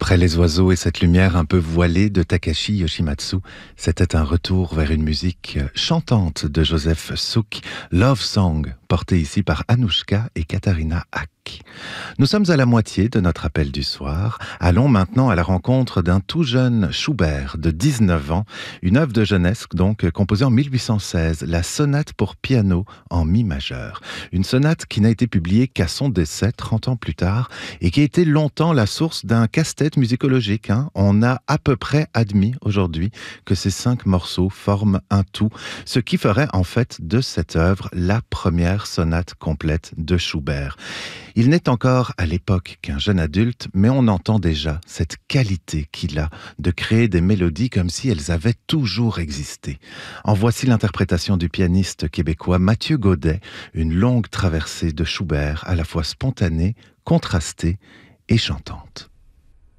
Après les oiseaux et cette lumière un peu voilée de Takashi Yoshimatsu, c'était un retour vers une musique chantante de Joseph Suk, Love Song, portée ici par Anouchka et Katharina Hack. Nous sommes à la moitié de notre appel du soir. Allons maintenant à la rencontre d'un tout jeune Schubert de 19 ans, une œuvre de jeunesse donc composée en 1816, la sonate pour piano en mi majeur. Une sonate qui n'a été publiée qu'à son décès 30 ans plus tard et qui a été longtemps la source d'un casse-tête musicologique. On a à peu près admis aujourd'hui que ces 5 morceaux forment un tout, ce qui ferait en fait de cette œuvre la première sonate complète de Schubert. Il n'est encore à l'époque qu'un jeune adulte, mais on entend déjà cette qualité qu'il a de créer des mélodies comme si elles avaient toujours existé. En voici l'interprétation du pianiste québécois Mathieu Gaudet, une longue traversée de Schubert à la fois spontanée, contrastée et chantante.